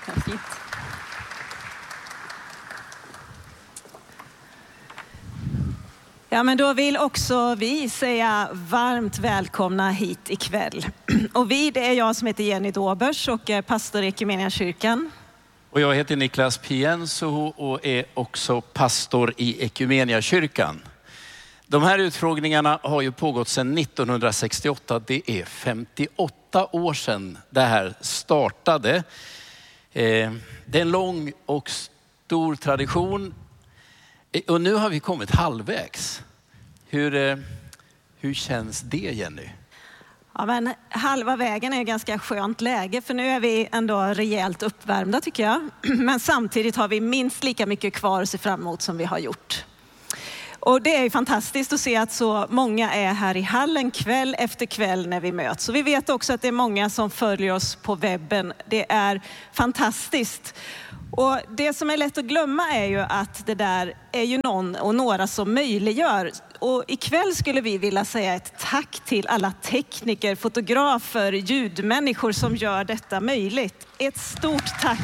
Fint. Ja, men då vill också vi säga varmt välkomna hit ikväll. Och det är jag som heter Jenny Dåbers och är pastor i Equmeniakyrkan. Och jag heter Niklas Pienso och är också pastor i Equmeniakyrkan. De här utfrågningarna har ju pågått sedan 1968. Det är 58 år sedan det här startade. Det är en lång och stor tradition. Och nu har vi kommit halvvägs. Hur känns det, Jenny? Ja, men halva vägen är ett ganska skönt läge, för nu är vi ändå rejält uppvärmda tycker jag. Men samtidigt har vi minst lika mycket kvar att se fram emot som vi har gjort. Och det är ju fantastiskt att se att så många är här i hallen kväll efter kväll när vi möts. Och vi vet också att det är många som följer oss på webben. Det är fantastiskt. Och det som är lätt att glömma är ju att det där är ju någon och några som möjliggör. Och ikväll skulle vi vilja säga ett tack till alla tekniker, fotografer, ljudmänniskor som gör detta möjligt. Ett stort tack.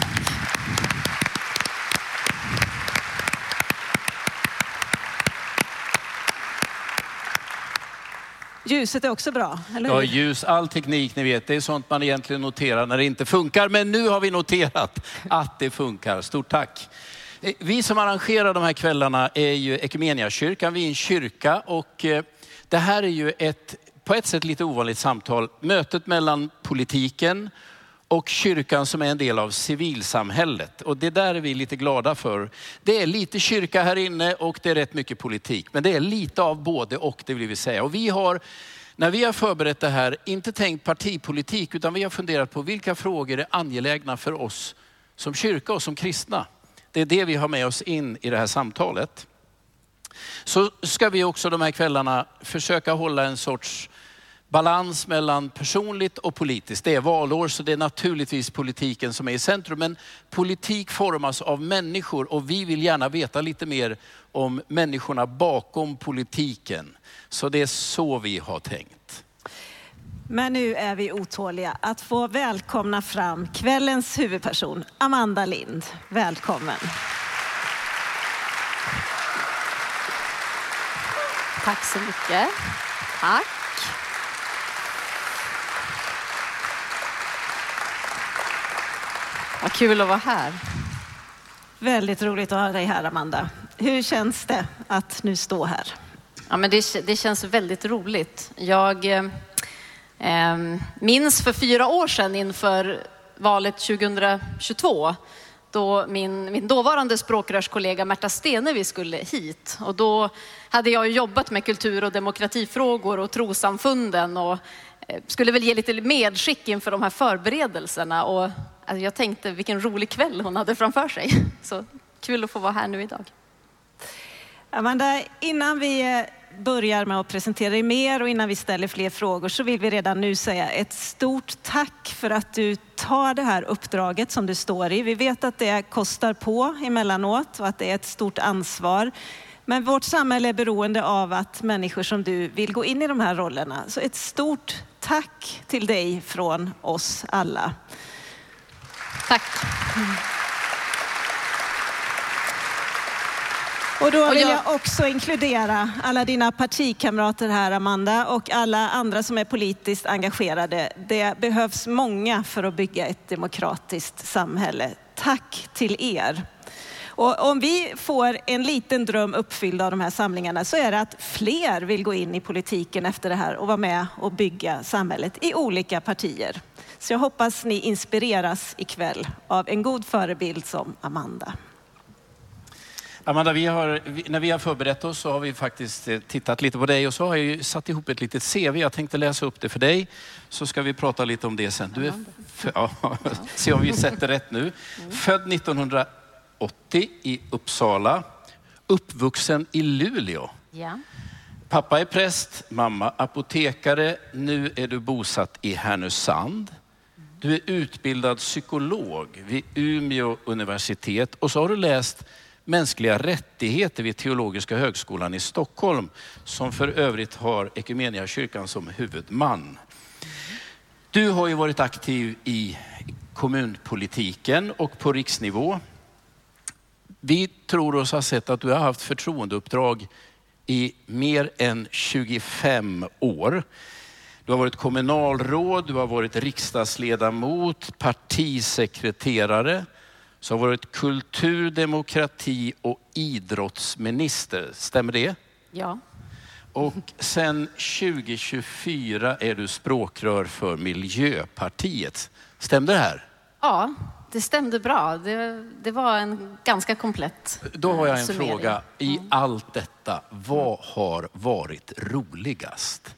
Ljuset är också bra, eller hur? Ja, ljus, all teknik ni vet, det är sånt man egentligen noterar när det inte funkar. Men nu har vi noterat att det funkar. Stort tack. Vi som arrangerar de här kvällarna är ju Equmeniakyrkan. Vi är en kyrka och det här är ju på ett sätt lite ovanligt samtal. Mötet mellan politiken och kyrkan som är en del av civilsamhället. Och det där är vi lite glada för. Det är lite kyrka här inne och det är rätt mycket politik. Men det är lite av både och, det vill vi säga. Och vi har, när vi har förberett det här, inte tänkt partipolitik, utan vi har funderat på vilka frågor är angelägna för oss som kyrka och som kristna. Det är det vi har med oss in i det här samtalet. Så ska vi också de här kvällarna försöka hålla en sorts balans mellan personligt och politiskt. Det är valår så det är naturligtvis politiken som är i centrum. Men politik formas av människor och vi vill gärna veta lite mer om människorna bakom politiken. Så det är så vi har tänkt. Men nu är vi otåliga att få välkomna fram kvällens huvudperson, Amanda Lind. Välkommen. Tack så mycket. Tack. Vad kul att vara här. Väldigt roligt att ha dig här, Amanda. Hur känns det att nu stå här? Ja, men det känns väldigt roligt. Jag minns för 4 år sedan inför valet 2022 då min dåvarande språkrörskollega Märta Stenevi skulle hit. Och då hade jag jobbat med kultur- och demokratifrågor och trossamfunden och skulle väl ge lite medskick inför de här förberedelserna. Och alltså, jag tänkte vilken rolig kväll hon hade framför sig. Så kul att få vara här nu idag. Amanda, innan vi börjar med att presentera dig mer och innan vi ställer fler frågor så vill vi redan nu säga ett stort tack för att du tar det här uppdraget som du står i. Vi vet att det kostar på emellanåt och att det är ett stort ansvar. Men vårt samhälle är beroende av att människor som du vill gå in i de här rollerna. Så ett stort tack till dig från oss alla. Tack. Och då vill jag också inkludera alla dina partikamrater här, Amanda, och alla andra som är politiskt engagerade. Det behövs många för att bygga ett demokratiskt samhälle. Tack till er. Och om vi får en liten dröm uppfylld av de här samlingarna så är det att fler vill gå in i politiken efter det här och vara med och bygga samhället i olika partier. Så jag hoppas ni inspireras ikväll av en god förebild som Amanda. Amanda, när vi har förberett oss så har vi faktiskt tittat lite på dig och så har jag ju satt ihop ett litet CV. Jag tänkte läsa upp det för dig så ska vi prata lite om det sen. Du är se om vi sätter rätt nu. Född 1980 i Uppsala, uppvuxen i Luleå. Ja. Pappa är präst, mamma apotekare. Nu är du bosatt i Härnösand. Du är utbildad psykolog vid Umeå universitet och så har du läst mänskliga rättigheter vid Teologiska högskolan i Stockholm som för övrigt har Equmeniakyrkan som huvudman. Du har ju varit aktiv i kommunpolitiken och på riksnivå. Vi tror oss ha sett att du har haft förtroendeuppdrag i mer än 25 år. Du har varit kommunalråd, du har varit riksdagsledamot, partisekreterare, så har varit kultur-, demokrati- och idrottsminister. Stämmer det? Ja. Och sen 2024 är du språkrör för Miljöpartiet. Stämde det här? Ja, det stämde bra. Det var en ganska komplett Då har jag en summering. fråga. I allt detta, vad har varit roligast?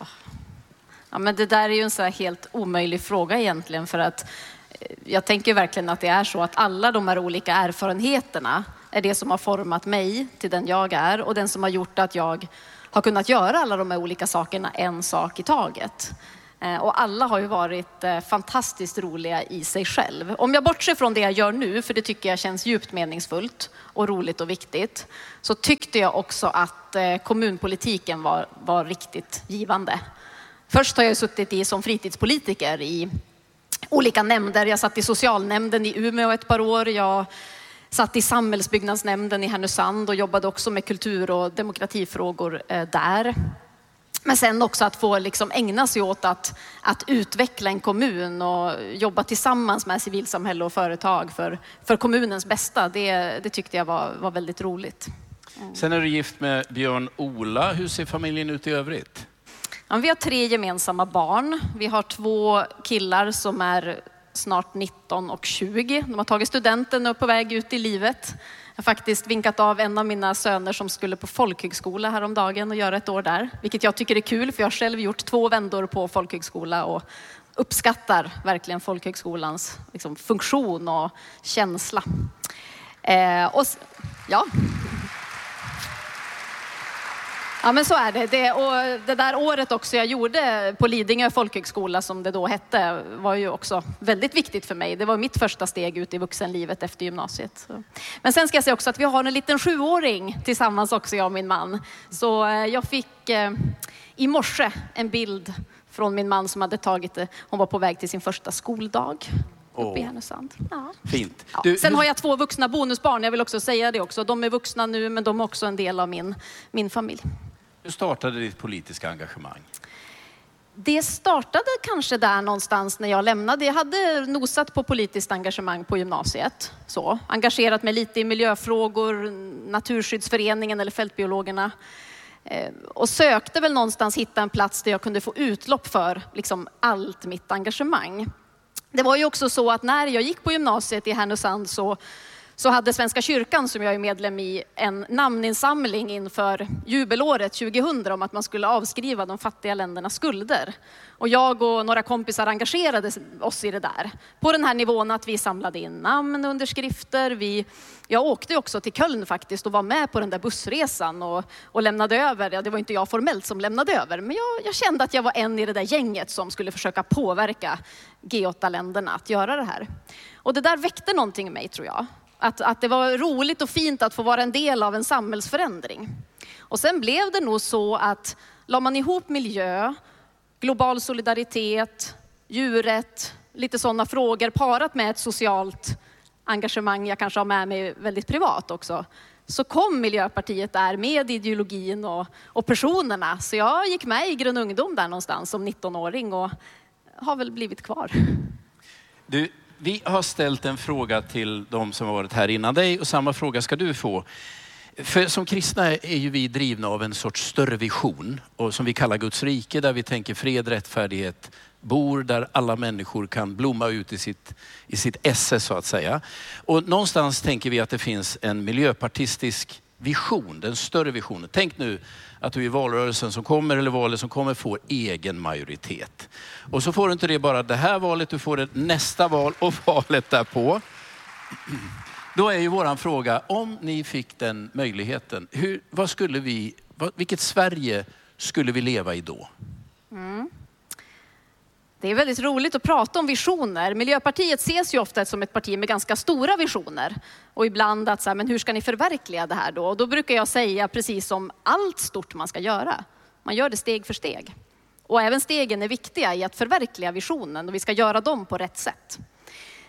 Ja, men det där är ju en så här helt omöjlig fråga egentligen, för att jag tänker verkligen att det är så att alla de här olika erfarenheterna är det som har format mig till den jag är och den som har gjort att jag har kunnat göra alla de här olika sakerna en sak i taget. Och alla har ju varit fantastiskt roliga i sig själv. Om jag bortser från det jag gör nu, för det tycker jag känns djupt meningsfullt och roligt och viktigt, så tyckte jag också att kommunpolitiken var riktigt givande. Först har jag suttit som fritidspolitiker i olika nämnder. Jag satt i socialnämnden i Umeå ett par år. Jag satt i samhällsbyggnadsnämnden i Härnösand och jobbade också med kultur- och demokratifrågor där. Men sen också att få liksom ägna sig åt att utveckla en kommun och jobba tillsammans med civilsamhälle och företag för kommunens bästa. Det tyckte jag var väldigt roligt. Sen är du gift med Björn-Ola. Hur ser familjen ut i övrigt? Ja, vi har 3 gemensamma barn. Vi har 2 killar som är snart 19 och 20. De har tagit studenten och är på väg ut i livet. Jag har faktiskt vinkat av en av mina söner som skulle på folkhögskola häromdagen och göra ett år där. Vilket jag tycker är kul, för jag har själv gjort 2 vändor på folkhögskola och uppskattar verkligen folkhögskolans liksom, funktion och känsla. Ja, men så är det. Och det där året också jag gjorde på Lidingö folkhögskola, som det då hette, var ju också väldigt viktigt för mig. Det var mitt första steg ut i vuxenlivet efter gymnasiet. Så. Men sen ska jag säga också att vi har en liten 7-åring tillsammans också, jag och min man. Så jag fick i morse en bild från min man som hade tagit det. Hon var på väg till sin första skoldag uppe i Härnösand. Ja. Fint. Ja. Sen har jag 2 vuxna bonusbarn, jag vill också säga det också. De är vuxna nu, men de är också en del av min familj. Hur startade ditt politiska engagemang? Det startade kanske där någonstans när jag lämnade. Jag hade nosat på politiskt engagemang på gymnasiet. Så, engagerat mig lite i miljöfrågor, Naturskyddsföreningen eller Fältbiologerna. Och sökte väl någonstans hitta en plats där jag kunde få utlopp för liksom allt mitt engagemang. Det var ju också så att när jag gick på gymnasiet i Härnösand så hade Svenska kyrkan, som jag är medlem i, en namninsamling inför jubelåret 2000 om att man skulle avskriva de fattiga ländernas skulder. Och jag och några kompisar engagerade oss i det där. På den här nivån att vi samlade in namn, underskrifter. Jag åkte också till Köln faktiskt och var med på den där bussresan och lämnade över. Ja, det var inte jag formellt som lämnade över, men jag kände att jag var en i det där gänget som skulle försöka påverka G8-länderna att göra det här. Och det där väckte någonting i mig, tror jag. Att det var roligt och fint att få vara en del av en samhällsförändring. Och sen blev det nog så att la man ihop miljö, global solidaritet, djurrätt, lite sådana frågor parat med ett socialt engagemang jag kanske har med mig väldigt privat också, så kom Miljöpartiet där med ideologin och personerna. Så jag gick med i Grön ungdom där någonstans som 19-åring och har väl blivit kvar. Vi har ställt en fråga till de som har varit här innan dig och samma fråga ska du få. För som kristna är ju vi drivna av en sorts större vision och som vi kallar Guds rike, där vi tänker fred, rättfärdighet, bor där alla människor kan blomma ut i sitt esse så att säga. Och någonstans tänker vi att det finns en miljöpartistisk vision, den större visionen. Tänk nu att du i valrörelsen som kommer eller valet som kommer får egen majoritet. Och så får du inte det bara det här valet, du får det nästa val och valet därpå. Då är ju våran fråga, om ni fick den möjligheten, vilket Sverige skulle vi leva i då? Det är väldigt roligt att prata om visioner. Miljöpartiet ses ju ofta som ett parti med ganska stora visioner. Och ibland att men hur ska ni förverkliga det här då? Och då brukar jag säga precis som allt stort man ska göra. Man gör det steg för steg. Och även stegen är viktiga i att förverkliga visionen och vi ska göra dem på rätt sätt.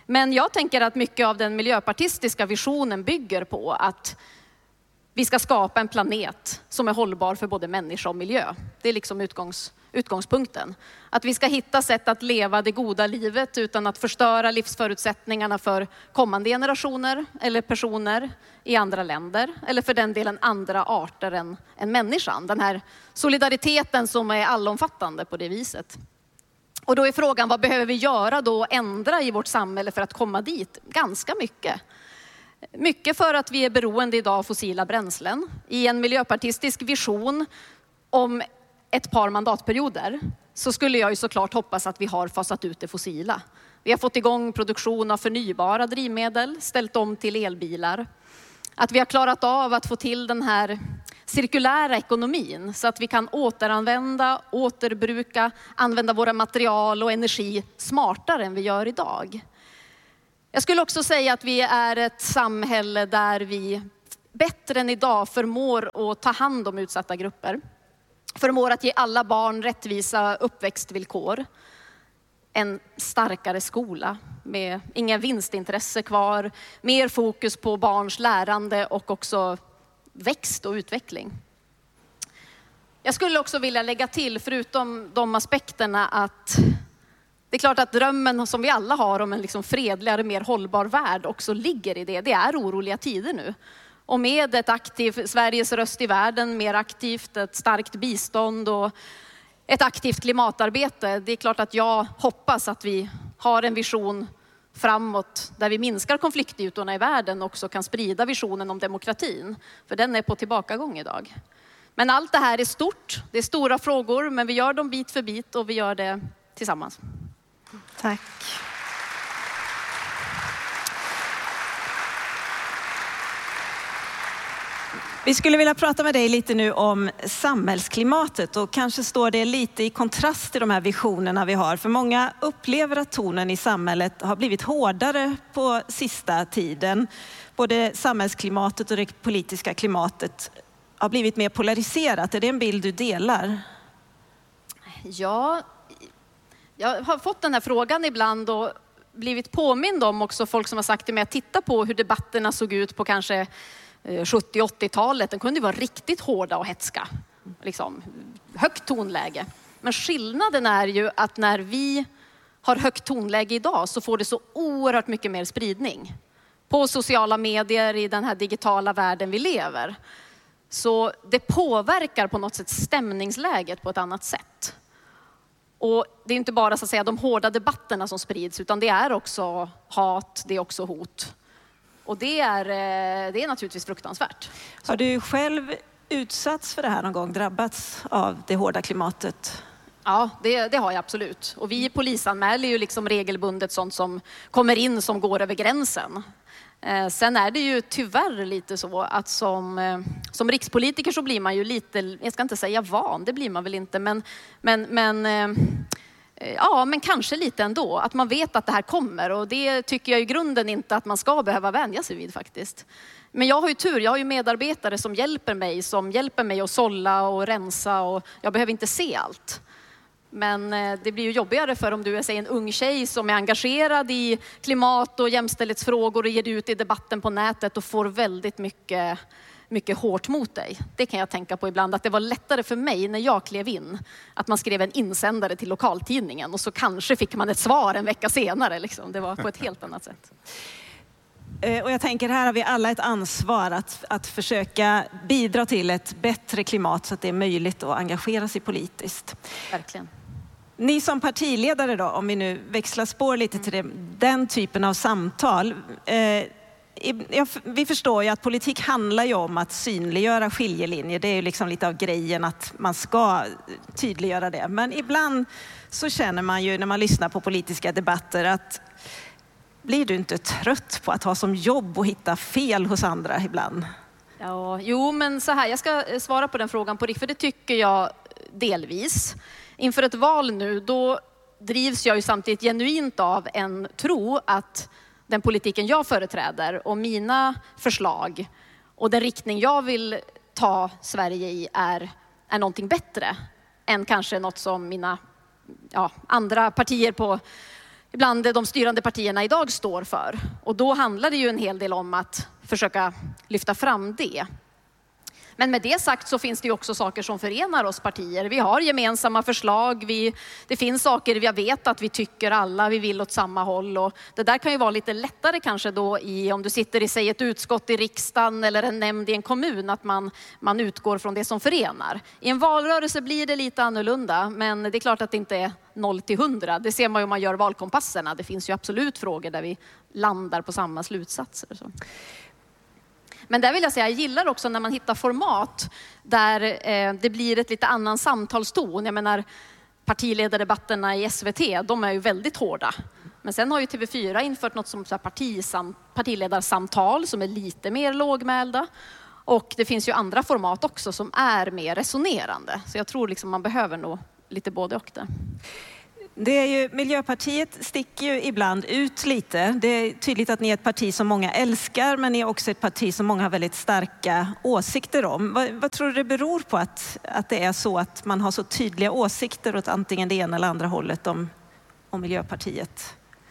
Men jag tänker att mycket av den miljöpartistiska visionen bygger på att vi ska skapa en planet som är hållbar för både människa och miljö. Det är liksom utgångspunkten. Att vi ska hitta sätt att leva det goda livet utan att förstöra livsförutsättningarna för kommande generationer eller personer i andra länder. Eller för den delen andra arter än människan. Den här solidariteten som är allomfattande på det viset. Och då är frågan, vad behöver vi göra då och ändra i vårt samhälle för att komma dit? Ganska mycket. Mycket för att vi är beroende idag av fossila bränslen. I en miljöpartistisk vision om ett par mandatperioder så skulle jag ju såklart hoppas att vi har fasat ut det fossila. Vi har fått igång produktion av förnybara drivmedel, ställt om till elbilar. Att vi har klarat av att få till den här cirkulära ekonomin så att vi kan återanvända, återbruka, använda våra material och energi smartare än vi gör idag. Jag skulle också säga att vi är ett samhälle där vi bättre än idag förmår att ta hand om utsatta grupper. Förmår att ge alla barn rättvisa uppväxtvillkor. En starkare skola med inga vinstintresse kvar. Mer fokus på barns lärande och också växt och utveckling. Jag skulle också vilja lägga till, förutom de aspekterna, att det är klart att drömmen som vi alla har om en liksom fredligare, mer hållbar värld också ligger i det. Det är oroliga tider nu. Och med ett aktivt Sveriges röst i världen, mer aktivt, ett starkt bistånd och ett aktivt klimatarbete. Det är klart att jag hoppas att vi har en vision framåt där vi minskar konfliktytorna i världen och också kan sprida visionen om demokratin. För den är på tillbakagång idag. Men allt det här är stort. Det är stora frågor, men vi gör dem bit för bit och vi gör det tillsammans. Tack. Vi skulle vilja prata med dig lite nu om samhällsklimatet och kanske står det lite i kontrast till de här visionerna vi har. För många upplever att tonen i samhället har blivit hårdare på sista tiden. Både samhällsklimatet och det politiska klimatet har blivit mer polariserat. Är det en bild du delar? Ja, jag har fått den här frågan ibland och blivit påmind om också folk som har sagt till mig att titta på hur debatterna såg ut på kanske 70-80-talet. Den kunde vara riktigt hårda och hetska. Liksom, högt tonläge. Men skillnaden är ju att när vi har högt tonläge idag så får det så oerhört mycket mer spridning. På sociala medier i den här digitala världen vi lever. Så det påverkar på något sätt stämningsläget på ett annat sätt. Och det är inte bara så att säga de hårda debatterna som sprids utan det är också hat, det är också hot. Och det är naturligtvis fruktansvärt. Har du själv utsatts för det här någon gång, drabbats av det hårda klimatet? Ja, det har jag absolut. Och vi polisanmäler ju liksom regelbundet sånt som kommer in som går över gränsen. Sen är det ju tyvärr lite så att som rikspolitiker så blir man ju lite, jag ska inte säga van, det blir man väl inte, men kanske lite ändå. Att man vet att det här kommer och det tycker jag i grunden inte att man ska behöva vänja sig vid faktiskt. Men jag har ju tur, jag har ju medarbetare som hjälper mig att sålla och rensa och jag behöver inte se allt. Men det blir ju jobbigare för om du är en ung tjej som är engagerad i klimat- och jämställdhetsfrågor och ger ut i debatten på nätet och får väldigt mycket hårt mot dig. Det kan jag tänka på ibland, att det var lättare för mig när jag klev in att man skrev en insändare till lokaltidningen och så kanske fick man ett svar en vecka senare. Liksom. Det var på ett helt annat sätt. Och jag tänker, här har vi alla ett ansvar att försöka bidra till ett bättre klimat så att det är möjligt att engagera sig politiskt. Verkligen. Ni som partiledare då, om vi nu växlar spår lite till den typen av samtal. Vi förstår ju att politik handlar ju om att synliggöra skiljelinjer. Det är ju liksom lite av grejen att man ska tydliggöra det. Men ibland så känner man ju när man lyssnar på politiska debatter att blir du inte trött på att ha som jobb och hitta fel hos andra ibland? Ja, jo, men så här, jag ska svara på den frågan på riktigt, för det tycker jag delvis. Inför ett val nu, då drivs jag ju samtidigt genuint av en tro att den politiken jag företräder och mina förslag och den riktning jag vill ta Sverige i är någonting bättre än kanske något som mina andra partier på ibland de styrande partierna idag står för. Och då handlar det ju en hel del om att försöka lyfta fram det. Men med det sagt så finns det ju också saker som förenar oss partier. Vi har gemensamma förslag. Det finns saker jag vet att vi tycker alla, vi vill åt samma håll. Och det där kan ju vara lite lättare kanske då om du sitter i säg ett utskott i riksdagen eller en nämnd i en kommun, att man utgår från det som förenar. I en valrörelse blir det lite annorlunda, men det är klart att det inte är 0-100. Det ser man ju om man gör valkompasserna. Det finns ju absolut frågor där vi landar på samma slutsatser. Så. Men där vill jag säga, jag gillar också när man hittar format där det blir ett lite annan samtalston. Jag menar, partiledardebatterna i SVT, de är ju väldigt hårda. Men sen har ju TV4 infört något som partiledarsamtal som är lite mer lågmälda. Och det finns ju andra format också som är mer resonerande. Så jag tror liksom man behöver nog lite både och det. Det är ju, Miljöpartiet sticker ju ibland ut lite. Det är tydligt att ni är ett parti som många älskar, men ni är också ett parti som många har väldigt starka åsikter om. Vad tror du det beror på att det är så att man har så tydliga åsikter åt antingen det ena eller andra hållet om Miljöpartiet?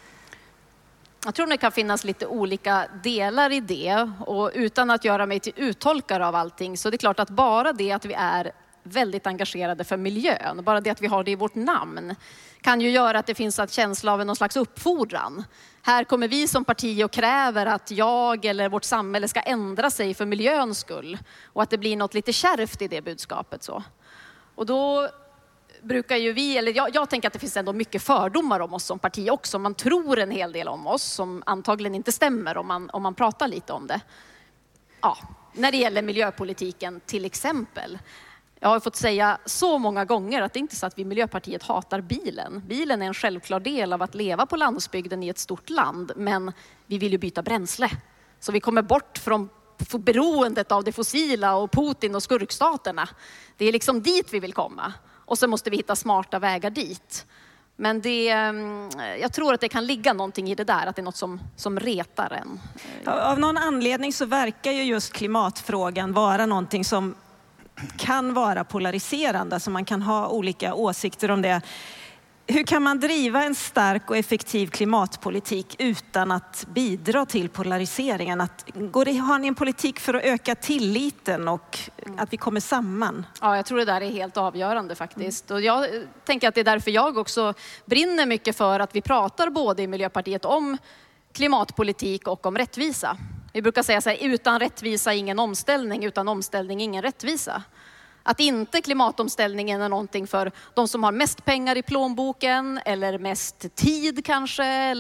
Jag tror det kan finnas lite olika delar i det, och utan att göra mig till uttolkare av allting, så det är klart att bara det att vi är väldigt engagerade för miljön, bara det att vi har det i vårt namn, kan ju göra att det finns en känsla av någon slags uppfordran. Här kommer vi som parti och kräver att jag eller vårt samhälle ska ändra sig för miljöns skull, och att det blir något lite kärvt i det budskapet. Så. Och då brukar ju vi, eller jag tänker att det finns ändå mycket fördomar om oss som parti också. Man tror en hel del om oss som antagligen inte stämmer om man pratar lite om det. Ja, när det gäller miljöpolitiken till exempel. Jag har fått säga så många gånger att det inte är så att vi i Miljöpartiet hatar bilen. Bilen är en självklar del av att leva på landsbygden i ett stort land. Men vi vill ju byta bränsle. Så vi kommer bort från beroendet av det fossila och Putin och skurkstaterna. Det är liksom dit vi vill komma. Och så måste vi hitta smarta vägar dit. Men jag tror att det kan ligga någonting i det där, att det är något som retar en. Av någon anledning så verkar ju just klimatfrågan vara någonting som kan vara polariserande, så man kan ha olika åsikter om det. Hur kan man driva en stark och effektiv klimatpolitik utan att bidra till polariseringen? Har ni en politik för att öka tilliten och att vi kommer samman? Ja, jag tror det där är helt avgörande faktiskt. Och jag tänker att det är därför jag också brinner mycket för att vi pratar både i Miljöpartiet om klimatpolitik och om rättvisa. Vi brukar säga så här, utan rättvisa ingen omställning, utan omställning ingen rättvisa. Att inte klimatomställningen är någonting för de som har mest pengar i plånboken eller mest tid kanske,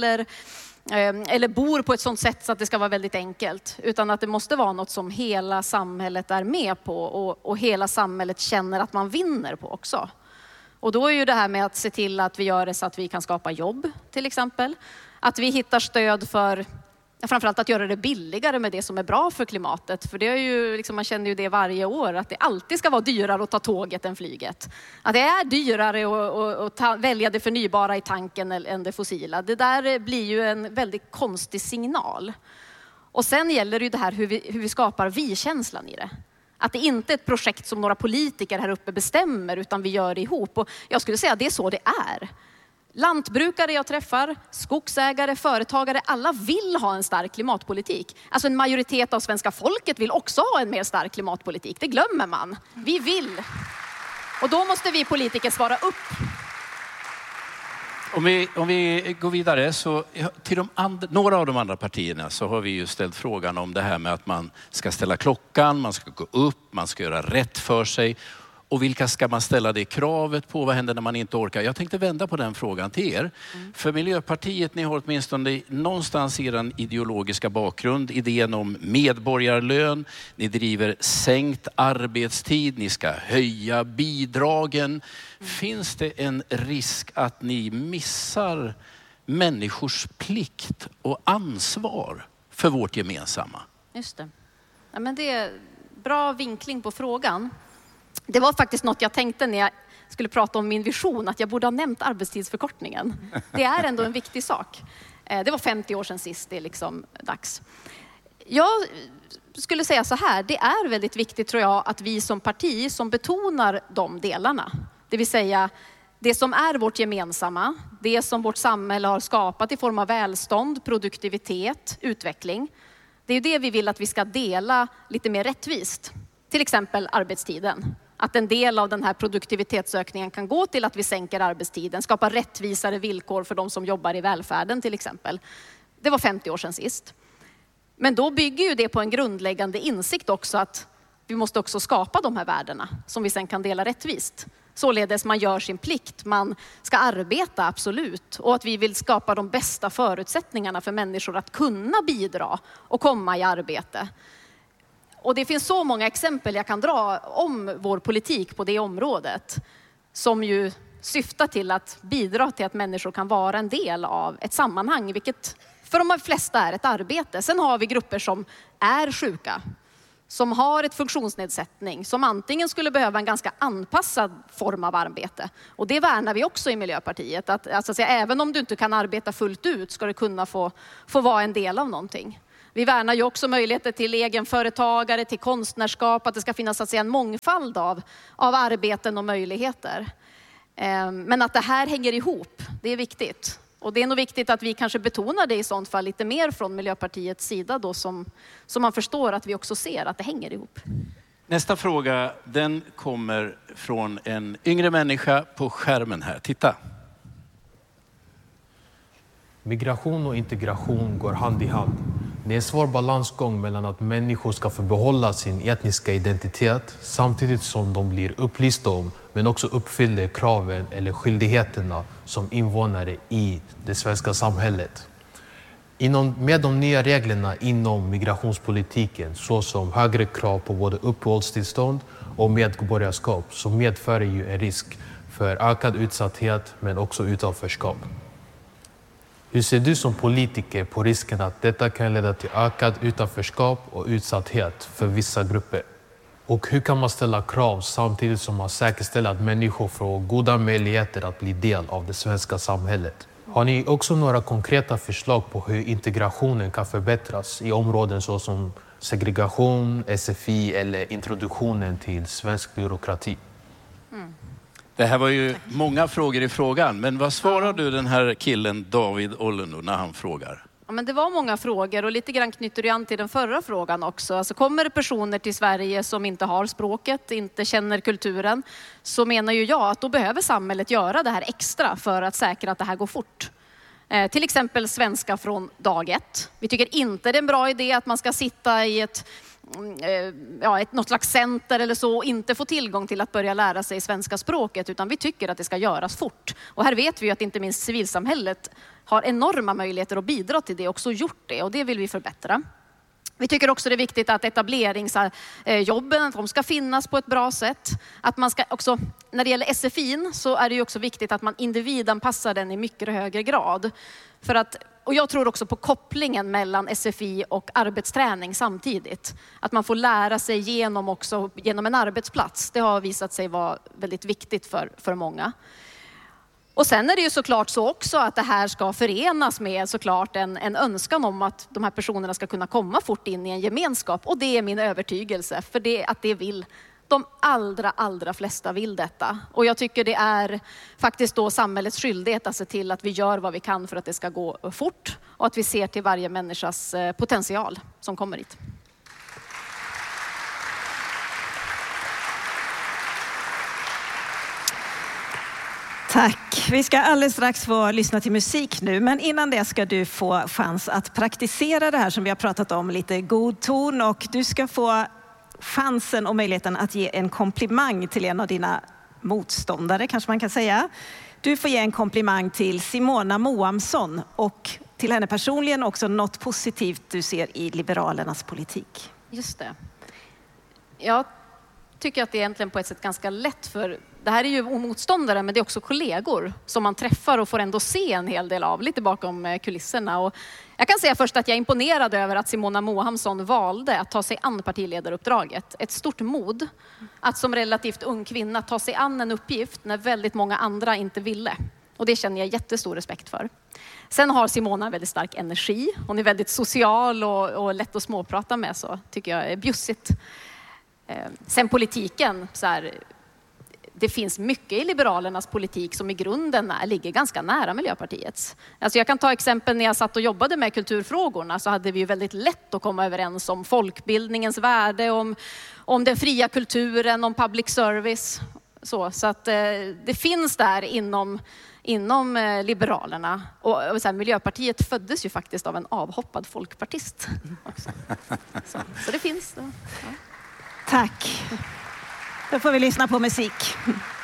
eller bor på ett sådant sätt så att det ska vara väldigt enkelt. Utan att det måste vara något som hela samhället är med på och hela samhället känner att man vinner på också. Och då är ju det här med att se till att vi gör det så att vi kan skapa jobb till exempel. Att vi hittar stöd för framförallt att göra det billigare med det som är bra för klimatet. För det är ju, man känner ju det varje år, att det alltid ska vara dyrare att ta tåget än flyget. Att det är dyrare att välja det förnybara i tanken än det fossila. Det där blir ju en väldigt konstig signal. Och sen gäller det ju det här hur vi skapar vi-känslan i det. Att det inte är ett projekt som några politiker här uppe bestämmer, utan vi gör det ihop. Och jag skulle säga att det är så det är. Lantbrukare jag träffar, skogsägare, företagare, alla vill ha en stark klimatpolitik. Alltså en majoritet av svenska folket vill också ha en mer stark klimatpolitik. Det glömmer man. Vi vill. Och då måste vi politiker svara upp. Om vi går vidare, så till några av de andra partierna så har vi ju ställt frågan om det här med att man ska ställa klockan, man ska gå upp, man ska göra rätt för sig. Och vilka ska man ställa det kravet på? Vad händer när man inte orkar? Jag tänkte vända på den frågan till er. För Miljöpartiet, ni har åtminstone någonstans i er ideologiska bakgrund idén om medborgarlön. Ni driver sänkt arbetstid. Ni ska höja bidragen. Finns det en risk att ni missar människors plikt och ansvar för vårt gemensamma? Just det. Ja, men det är bra vinkling på frågan. Det var faktiskt något jag tänkte när jag skulle prata om min vision, att jag borde ha nämnt arbetstidsförkortningen. Det är ändå en viktig sak. Det var 50 år sedan sist, det är liksom dags. Jag skulle säga så här, det är väldigt viktigt tror jag att vi som parti som betonar de delarna. Det vill säga det som är vårt gemensamma, det som vårt samhälle har skapat i form av välstånd, produktivitet, utveckling. Det är ju det vi vill att vi ska dela lite mer rättvist. Till exempel arbetstiden. Att en del av den här produktivitetsökningen kan gå till att vi sänker arbetstiden, skapar rättvisare villkor för de som jobbar i välfärden till exempel. Det var 50 år sedan sist. Men då bygger ju det på en grundläggande insikt också att vi måste också skapa de här värdena som vi sen kan dela rättvist. Således man gör sin plikt, man ska arbeta absolut och att vi vill skapa de bästa förutsättningarna för människor att kunna bidra och komma i arbete. Och det finns så många exempel jag kan dra om vår politik på det området som ju syftar till att bidra till att människor kan vara en del av ett sammanhang, vilket för de flesta är ett arbete. Sen har vi grupper som är sjuka, som har ett funktionsnedsättning, som antingen skulle behöva en ganska anpassad form av arbete. Och det värnar vi också i Miljöpartiet. Att säga, även om du inte kan arbeta fullt ut ska du kunna få vara en del av någonting. Vi värnar ju också möjligheter till egenföretagare, till konstnärskap, att det ska finnas att säga, en mångfald av arbeten och möjligheter. Men att det här hänger ihop, det är viktigt. Och det är nog viktigt att vi kanske betonar det i sånt fall lite mer från Miljöpartiets sida då, som man förstår att vi också ser att det hänger ihop. Nästa fråga, den kommer från en yngre människa på skärmen här. Titta. Migration och integration går hand i hand. Det är en svår balansgång mellan att människor ska få behålla sin etniska identitet samtidigt som de blir upplysta om men också uppfyller kraven eller skyldigheterna som invånare i det svenska samhället. Med de nya reglerna inom migrationspolitiken såsom högre krav på både uppehållstillstånd och medborgarskap så medför det ju en risk för ökad utsatthet men också utanförskap. Hur ser du som politiker på risken att detta kan leda till ökad utanförskap och utsatthet för vissa grupper? Och hur kan man ställa krav samtidigt som man säkerställer att människor får goda möjligheter att bli del av det svenska samhället? Har ni också några konkreta förslag på hur integrationen kan förbättras i områden såsom segregation, SFI eller introduktionen till svensk byråkrati? Det här var ju många frågor i frågan, men vad svarar du den här killen David Ollendo när han frågar? Ja, men det var många frågor och lite grann knyter det an till den förra frågan också. Alltså kommer det personer till Sverige som inte har språket, inte känner kulturen, så menar ju jag att då behöver samhället göra det här extra för att säkra att det här går fort. Till exempel svenska från dag ett. Vi tycker inte det är en bra idé att man ska sitta i något slags center eller så och inte få tillgång till att börja lära sig svenska språket, utan vi tycker att det ska göras fort. Och här vet vi att inte minst civilsamhället har enorma möjligheter att bidra till det och också gjort det, och det vill vi förbättra. Vi tycker också det är viktigt att etableringsjobben de ska finnas på ett bra sätt. Att man ska också, när det gäller SFI:n så är det ju också viktigt att man individanpassar den i mycket högre grad. Och jag tror också på kopplingen mellan SFI och arbetsträning samtidigt. Att man får lära sig genom en arbetsplats. Det har visat sig vara väldigt viktigt för många. Och sen är det ju såklart så också att det här ska förenas med såklart en önskan om att de här personerna ska kunna komma fort in i en gemenskap. Och det är min övertygelse, att det vill de allra flesta vill detta. Och jag tycker det är faktiskt då samhällets skyldighet att se till att vi gör vad vi kan för att det ska gå fort och att vi ser till varje människas potential som kommer hit. Tack. Vi ska alldeles strax få lyssna till musik nu, men innan det ska du få chans att praktisera det här som vi har pratat om, lite god ton, och du ska få chansen och möjligheten att ge en komplimang till en av dina motståndare, kanske man kan säga. Du får ge en komplimang till Simona Moamsson och till henne personligen också något positivt du ser i Liberalernas politik. Just det. Jag tycker att det är egentligen på ett sätt ganska lätt, för det här är ju motståndare men det är också kollegor som man träffar och får ändå se en hel del av lite bakom kulisserna. Och jag kan säga först att jag är imponerad över att Simona Moamsson valde att ta sig an partiledaruppdraget. Ett stort mod att som relativt ung kvinna ta sig an en uppgift när väldigt många andra inte ville. Och det känner jag jättestor respekt för. Sen har Simona en väldigt stark energi. Hon är väldigt social och lätt att småprata med, så tycker jag är bjussigt. Sen politiken, så här, det finns mycket i Liberalernas politik som i grunden ligger ganska nära Miljöpartiets. Alltså jag kan ta exempel när jag satt och jobbade med kulturfrågorna, så hade vi ju väldigt lätt att komma överens om folkbildningens värde, om den fria kulturen, om public service. Så att det finns där inom Liberalerna. Och så här, Miljöpartiet föddes ju faktiskt av en avhoppad folkpartist också. Så det finns. Ja. Tack. Då får vi lyssna på musik.